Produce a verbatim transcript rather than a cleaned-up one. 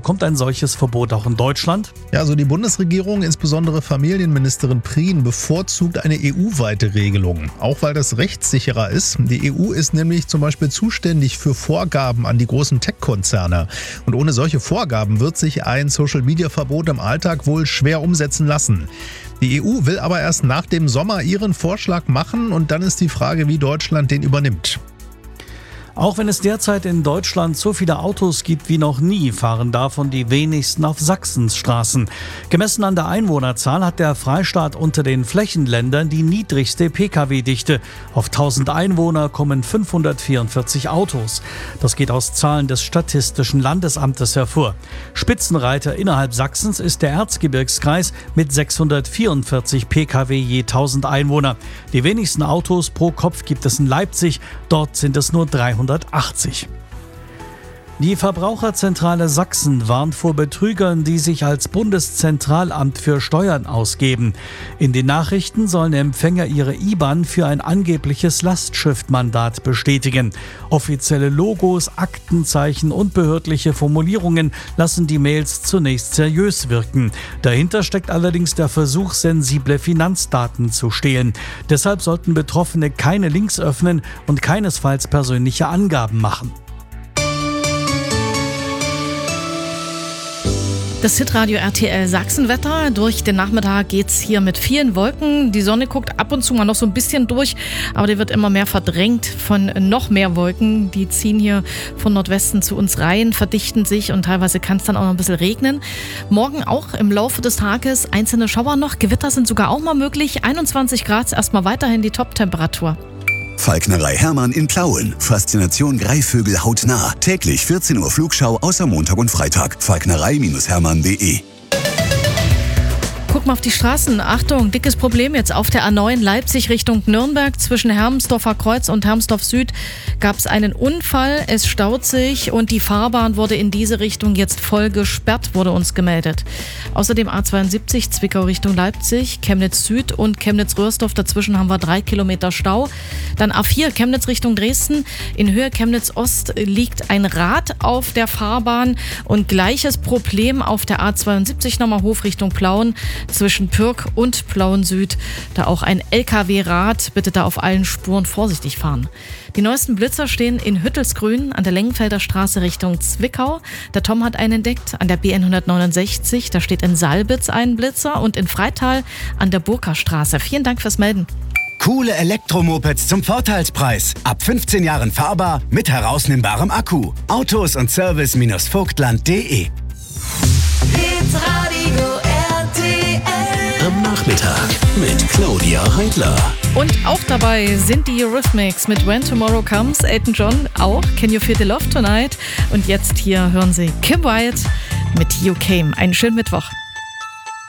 Kommt ein solches Verbot auch in Deutschland? Ja, also die Bundesregierung, insbesondere Familienministerin Prien, bevorzugt eine E U-weite Regelung. Auch weil das rechtssicherer ist. Die E U ist nämlich zum Beispiel zuständig für Vorgaben an die großen Tech-Konzerne. Und ohne solche Vorgaben wird sich ein Social-Media-Verbot im Alltag wohl schwer umsetzen lassen. Die E U will aber erst nach dem Sommer ihren Vorschlag machen und dann ist die Frage, wie Deutschland den übernimmt. Auch wenn es derzeit in Deutschland so viele Autos gibt wie noch nie, fahren davon die wenigsten auf Sachsens Straßen. Gemessen an der Einwohnerzahl hat der Freistaat unter den Flächenländern die niedrigste Pkw-Dichte. Auf tausend Einwohner kommen fünfhundertvierundvierzig Autos. Das geht aus Zahlen des Statistischen Landesamtes hervor. Spitzenreiter innerhalb Sachsens ist der Erzgebirgskreis mit sechshundertvierundvierzig Pkw je tausend Einwohner. Die wenigsten Autos pro Kopf gibt es in Leipzig, dort sind es nur dreihundertachtzig. Die Verbraucherzentrale Sachsen warnt vor Betrügern, die sich als Bundeszentralamt für Steuern ausgeben. In den Nachrichten sollen Empfänger ihre I B A N für ein angebliches Lastschriftmandat bestätigen. Offizielle Logos, Aktenzeichen und behördliche Formulierungen lassen die Mails zunächst seriös wirken. Dahinter steckt allerdings der Versuch, sensible Finanzdaten zu stehlen. Deshalb sollten Betroffene keine Links öffnen und keinesfalls persönliche Angaben machen. Das Hitradio R T L Sachsenwetter. Durch den Nachmittag geht's hier mit vielen Wolken. Die Sonne guckt ab und zu mal noch so ein bisschen durch, aber die wird immer mehr verdrängt von noch mehr Wolken. Die ziehen hier von Nordwesten zu uns rein, verdichten sich und teilweise kann es dann auch noch ein bisschen regnen. Morgen auch im Laufe des Tages einzelne Schauer noch. Gewitter sind sogar auch mal möglich. einundzwanzig Grad, erstmal weiterhin die Top-Temperatur. Falknerei Hermann in Plauen. Faszination Greifvögel hautnah. Täglich vierzehn Uhr Flugschau außer Montag und Freitag. falknerei Hermann punkt de. Guck mal auf die Straßen. Achtung, dickes Problem jetzt auf der A neun Leipzig Richtung Nürnberg. Zwischen Hermsdorfer Kreuz und Hermsdorf Süd gab es einen Unfall. Es staut sich und die Fahrbahn wurde in diese Richtung jetzt voll gesperrt, wurde uns gemeldet. Außerdem A zweiundsiebzig Zwickau Richtung Leipzig, Chemnitz Süd und Chemnitz-Röhrsdorf. Dazwischen haben wir drei Kilometer Stau. Dann A vier Chemnitz Richtung Dresden. In Höhe Chemnitz Ost liegt ein Rad auf der Fahrbahn und gleiches Problem auf der A zweiundsiebzig nochmal Hof Richtung Plauen. Zwischen Pürg und Plauen Süd, da auch ein L K W-Rad. Bitte da auf allen Spuren vorsichtig fahren. Die neuesten Blitzer stehen in Hüttelsgrün an der Lengenfelder Straße Richtung Zwickau. Der Tom hat einen entdeckt an der B N hundertneunundsechzig. Da steht in Salbitz ein Blitzer und in Freital an der Burka-Straße. Vielen Dank fürs Melden. Coole Elektromopeds zum Vorteilspreis. Ab fünfzehn Jahren fahrbar mit herausnehmbarem Akku. Autos und Service Vogtland punkt de. Am Nachmittag mit Claudia Heidler. Und auch dabei sind die Eurythmics mit When Tomorrow Comes, Elton John auch, Can You Feel the Love Tonight? Und jetzt hier hören Sie Kim Wilde mit You Came. Einen schönen Mittwoch.